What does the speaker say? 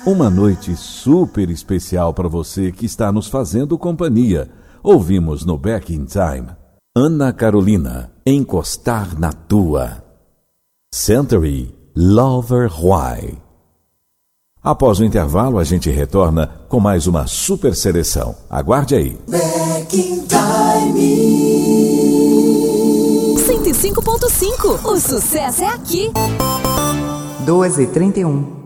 Uma noite super especial para você que está nos fazendo companhia. Ouvimos no Back in Time Ana Carolina, Encostar na Tua. Century, Lover Why. Após o intervalo, a gente retorna com mais uma super seleção. Aguarde aí. Back in Time 105.5. O sucesso é aqui. 2h31.